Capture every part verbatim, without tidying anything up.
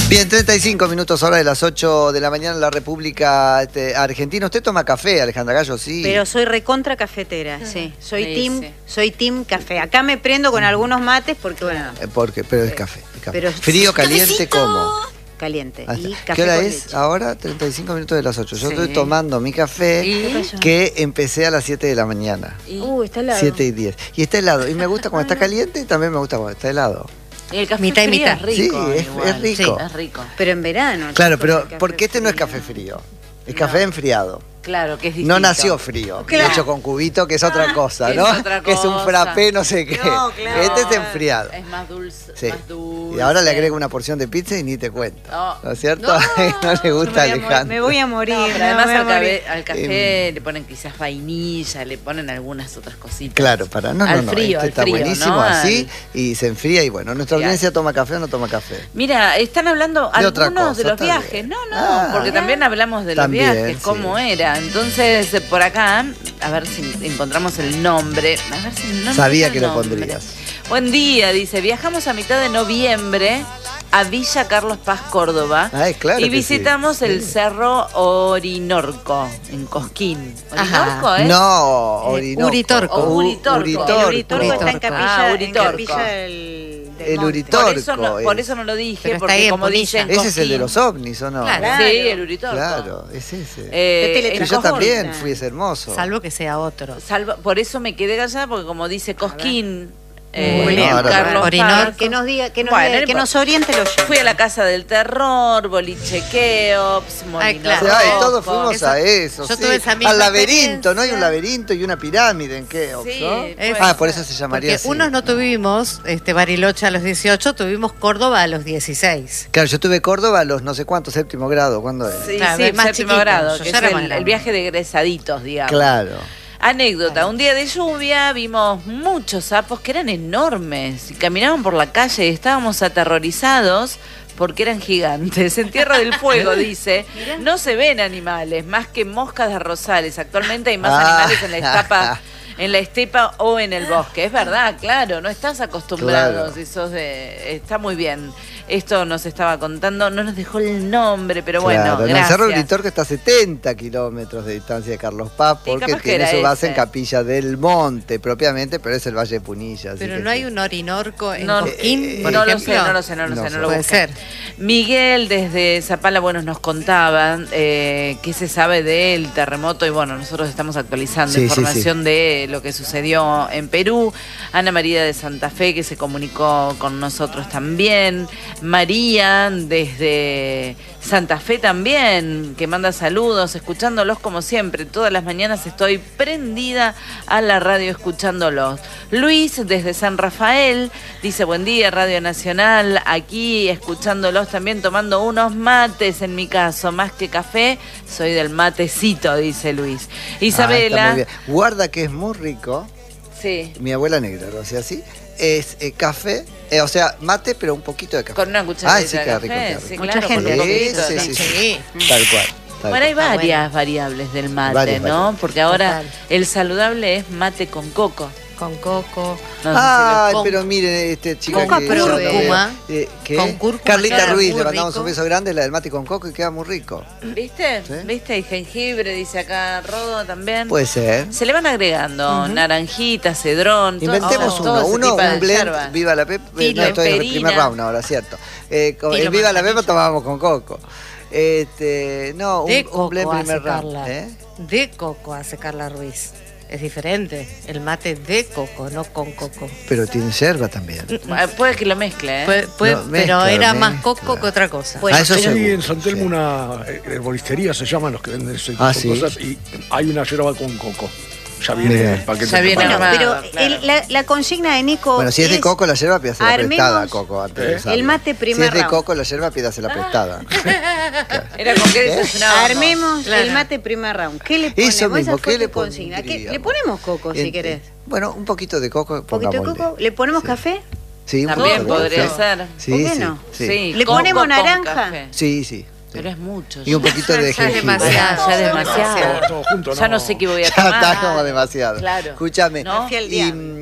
Bien, treinta y cinco minutos, hora de las ocho de la mañana en la República este, Argentina. ¿Usted toma café, Alejandra Gallo? Sí. Pero soy recontra cafetera, sí. Soy Sí, team, sí. soy team café. Acá me prendo con algunos mates porque, bueno, Eh, Porque, pero es café. es café. Pero- Frío, caliente, ¿cómo? caliente. Ahí Y está. café ¿Qué hora con es? leche. Ahora treinta y cinco minutos de las ocho. Yo Sí. estoy tomando mi café ¿Y? ¿Qué pasó? que empecé a las siete de la mañana. ¿Y? Uh, está helado. siete y diez. Y está helado. Y me gusta cuando está caliente y también me gusta cuando está helado. El café Mitad y frío mitad. es rico. Sí, es- igual. es rico. Sí, es rico. Pero en verano. Claro, chicos, pero el café porque este no es frío. café frío. Es No. café enfriado. Claro, que es distinto. No nació frío, Claro. hecho con cubito, que es otra cosa, es ¿no? otra Que es un cosa. frappé, no sé qué. No, claro. Este es enfriado. Es más dulce. Sí. Más dulce. Y ahora le agrego una porción de pizza y ni te cuento. No. ¿No es cierto? No. No, le gusta a Me voy a morir, Alejandro. Me voy a morir. No, pero no, además me voy al, a morir. cabe- al café le ponen quizás vainilla, le ponen algunas otras cositas. Claro, para no, no, Al no. frío, este al está frío, buenísimo ¿no? así Al- y se enfría y bueno, nuestra Ya. audiencia toma café o no toma café. Mira, están hablando De otra algunos cosa, de los está viajes. bien. No, no, Ah. porque también hablamos de los También, viajes, sí. cómo era. Entonces, eh, por acá, a ver si encontramos el nombre. A ver si no Sabía encuentro que el lo nombre. pondrías. Buen día, dice. Viajamos a mitad de noviembre a Villa Carlos Paz, Córdoba. Ah, es claro y que visitamos sí. el Sí. Cerro Orinorco, en Cosquín. Ajá. ¿Orinorco, eh? No, Eh, Orinoco. Uritorco. U- Uritorco. El Uritorco está en Uritorco. capilla, Ah, en Uritorco. capilla del, del El monte. Uritorco. Por eso, no, por es. eso no lo dije, Pero está porque ahí en como Punilla. dicen Ese es el de Cosquín. los ovnis, ¿o no? Claro. Sí, el Uritorco. Claro, es ese. Eh, De el Y yo Teletransporta. también fui, es hermoso. Salvo que sea otro. Salvo- por eso me quedé callada, porque como dice Cosquín, eh, Muy bien. Carlos Orinor- Paz, Que nos diga, que nos, Bueno, diga- no que importa. nos oriente los fui a la Casa del Terror, Boliche Keops, Ay, Molino claro. Sí, ay, Rojo. todos fuimos Eso- a eso. yo sí. tuve esa misma Al laberinto, ¿no? Hay un experiencia. laberinto y una pirámide en Keops, Sí, ¿no? puede Ah, ser. por eso se llamaría Porque así. unos no tuvimos este Bariloche a los dieciocho, tuvimos Córdoba a los dieciséis. Claro, yo tuve Córdoba a los no sé cuántos, séptimo grado, ¿cuándo es? Sí, Claro, sí, es más séptimo chiquito, grado, yo que ya es era más el, grande. el viaje de egresaditos, digamos. Claro. Anécdota, un día de lluvia vimos muchos sapos que eran enormes y caminaban por la calle y estábamos aterrorizados porque eran gigantes. En Tierra del Fuego, dice, no se ven animales más que moscas de rosales. Actualmente hay más Ah. animales en la estepa, en la estepa o en el bosque. Es verdad, claro, no estás acostumbrado. Claro. Si sos de, está muy bien. Esto nos estaba contando, no nos dejó el nombre, pero bueno, Claro, en el gracias. Cerro Uritorco está a setenta kilómetros de distancia de Carlos Paz, Sí, porque capaz que tiene era su base ese. en Capilla del Monte, propiamente, pero es el Valle de Punilla. así Pero que no hay sí. un Orinorco en No, Cosquín, eh, por no lo ejemplo. sé, no lo sé, no lo No sé, sé. no lo Puede busqué. ser. Miguel desde Zapala, bueno, nos contaban eh, qué se sabe del terremoto y bueno, nosotros estamos actualizando Sí, sí, información de lo que sucedió en Perú. Ana María de Santa Fe que se comunicó con nosotros también. María desde Santa Fe también, que manda saludos, escuchándolos como siempre. Todas las mañanas estoy prendida a la radio escuchándolos. Luis desde San Rafael dice buen día Radio Nacional, aquí escuchándolos también tomando unos mates en mi caso, más que café, soy del matecito, dice Luis. Ah, está Isabela, muy bien. Guarda que es muy rico. sí, Mi abuela negra, o sea, así. Es eh, café, eh, o sea, mate, pero un poquito de café. con una cucharadita Ah, sí, de queda café, rico, queda sí, rico. Mucha claro, con gente un Sí, poquito sí, de- sí, sí. Sí. Tal cual. tal Bueno, hay cual. varias bueno. variables del mate, Varias ¿no? variables. Porque ahora Total. el saludable es mate con coco. Con coco. No sé si Ay, con- pero miren, este chico con que cúrcuma, eh, ¿qué? con cúrcuma, Carlita queda Ruiz, muy le mandamos rico. un beso grande, la del mate con coco y queda muy rico. lo- ¿Viste? Sí. ¿Viste? Y jengibre, dice acá Rodo también. Puede ser. Se le van agregando naranjita, cedrón. todo- Inventemos todo uno, ese uno, tipo de un blend, yerba. viva la pepa, Tilo, no, estoy en el perina. primer round ahora, cierto. Eh, con- Tilo, el viva la pepa manzanilla. tomábamos con coco. Este, no, un, De un coco blend hace primer round. Carla. ¿eh? De coco hace Carla Ruiz. Es diferente. El mate de coco, no con coco. Pero tiene yerba también. Eh, Puede que lo mezcle, ¿eh? Puede- puede- No, pero mezcla, era mezcla. más coco que otra cosa. Bueno, Ah, eso Hay seguro. en San Telmo Sí. una eh, herboristería, se llaman los que venden ese tipo Ah, de sí. cosas, y hay una yerba con coco. Ya viene Mira. el paquete. Ya viene Bueno, armado, pero claro. el- la, la consigna de Nico Bueno, si es de coco la yerba, pídasela armemos prestada, coco. Antes de ¿Eh? usarla. el mate Si primer es de round. coco la yerba, pídasela prestada. Era con qué ¿Eh? desayunábamos. Armemos Claro. el mate primer round. ¿Qué le ponemos? Eso mismo, Esa fue ¿qué le tu consigna. ¿Qué- pondríamos? le ponemos coco si En- querés. Bueno, un poquito de coco, ¿Un poquito de pongámosle. coco? ¿Le ponemos Sí. café? Sí, un También poquito de podría café. ser. Sí, ¿Por qué sí, no? sí. Sí, ¿Le coco ponemos con naranja? café. Sí, sí. Pero es mucho. Y un poquito de Ya es jengibre. demasiado. Ya es demasiado. Todo junto, Ya no. no sé qué voy a Ya tomar. está como demasiado. Claro. Escúchame. ¿No? Fui al Y, diablo. mm,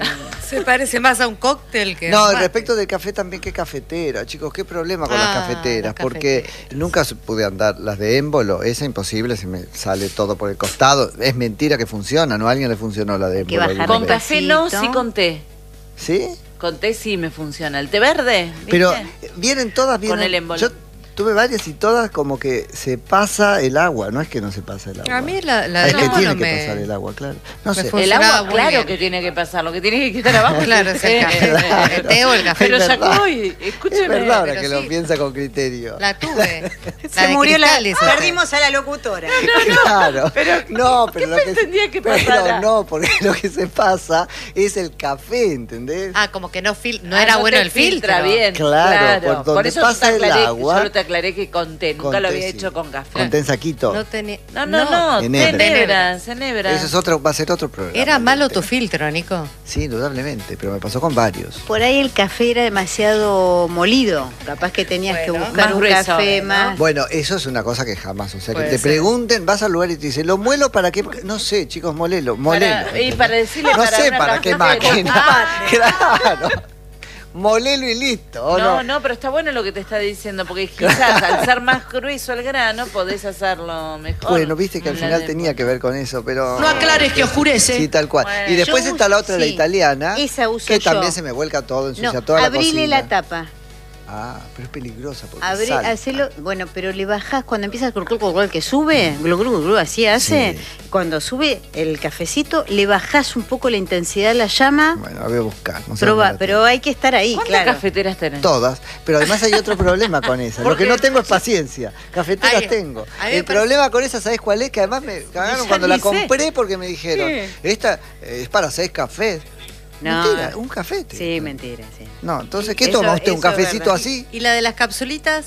Se parece más a un cóctel que... No, a un mate. respecto del café también, qué cafetera, chicos, qué problema con Ah, las cafeteras, las porque cafeteras. nunca se pude andar las de émbolo, esa imposible, se me sale todo por el costado, es mentira que funciona, ¿no? A alguien le funcionó la de que émbolo. bajar alguna Con vez. café no, Besito. sí con té. ¿Sí? Con té sí me funciona. El té verde, ¿viste? Pero vienen todas, vienen... Con el émbolo. Yo tuve varias y todas como que se pasa el agua, no es que no se pasa el agua. A mí la, la Ah, es del que émbolo tiene que me- pasar el agua, claro. No me sé. fue- El funcionaba agua, muy claro bien. que tiene que pasar. Lo que tiene que quedar abajo Claro, es el café. Claro. El té o el café. Pero Es verdad. Yacoy, escúcheme. Es verdad ahora pero que sí. lo piensa con criterio. La tuve. Se de murió la. cristal esa. Perdimos a la locutora. Claro. Pero, no, pero ¿qué lo que pretendía que pero pasara? no, porque lo que se pasa es el café, ¿entendés? Ah, como que no, fil no Ah, era no bueno te el filtro. filtra bien. Claro, por donde eso pasa yo te el aclaré, agua- Solo te aclaré que con té, nunca Con lo té, había sí. hecho con café. Con tensaquito. No tenía. No, no, no, Enebra. tenebras, enebras. Eso es otro, va a ser otro programa. Era malo Este. tu filtro, Nico. Sí, indudablemente, pero me pasó con varios. Por ahí el café era demasiado molido. Capaz que tenías que Bueno, buscar más un grueso, café ¿no? más. Bueno, eso es una cosa que jamás, o sea, que Puede te ser. pregunten, vas al lugar y te dicen, ¿lo muelo para qué? No sé, chicos, molelo, molelo. Para- y para decirle no para sé una para qué cafetera. máquina. Claro. Molelo y listo, ¿o No, no? no, pero está bueno lo que te está diciendo, porque quizás al ser más grueso el grano podés hacerlo mejor. Bueno, viste que al La final de- tenía que ver con eso, pero... No aclares que oscurece. Sí, tal cual. Bueno, y después yo está la otra, uso- la sí. italiana, Esa uso que yo. también se me vuelca todo, ensucia No, toda la abrile cocina. la tapa. Ah, pero es peligrosa porque Abrí, salta. hacelo, bueno, pero le bajás cuando empieza el curcul, curcul, que sube, glu, glu, glu, así hace. Sí. Cuando sube el cafecito, le bajás un poco la intensidad de la llama. Bueno, voy a buscar. No sé Proba, dónde la pero hay que estar ahí, ¿Cuántas claro. cafeteras tenés? Todas, pero además hay otro problema con esas. Lo Porque- que no tengo es paciencia. Cafeteras Ay, tengo. a mí me El parece- problema con esas, ¿sabes cuál es? Que además me cagaron Ya cuando ni la sé. compré porque me dijeron, ¿Qué? esta eh, es para seis cafés. No. Mentira, un café. te Sí, digo. mentira, sí. No, entonces, ¿qué Eso- toma usted? ¿Un eso es cafecito verdad. así? ¿Y la de las capsulitas?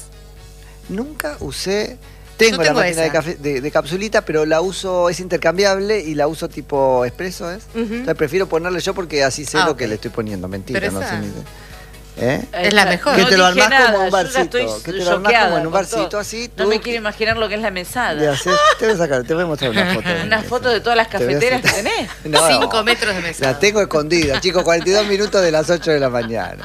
Nunca usé. Tengo, Yo la tengo máquina de, esa. café, de, de capsulita, pero la uso, es intercambiable y la uso tipo expreso, ¿es? Ujú. Entonces prefiero ponerle yo porque así sé Ah, lo ok. que le estoy poniendo. Mentira, Pero no esa- sé ni... ¿Eh? Es la mejor. Que te lo dije armás como nada, un yo ya barcito, estoy que te lo armás choqueada como en un con barcito todo. así, No tú- me quiero imaginar lo que es la mesada. Le haces- te voy a sacar, te voy a mostrar una foto. de Una eso. foto de todas las Te voy a cafeteras que hacer- tenés. No, Cinco metros de mesa. La tengo escondida, chicos, cuarenta y dos minutos de las ocho de la mañana.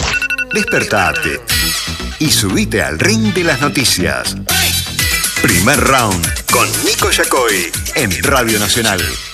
Despertate y subite al ring de las noticias. Primer round con Nico Yacoy en Radio Nacional.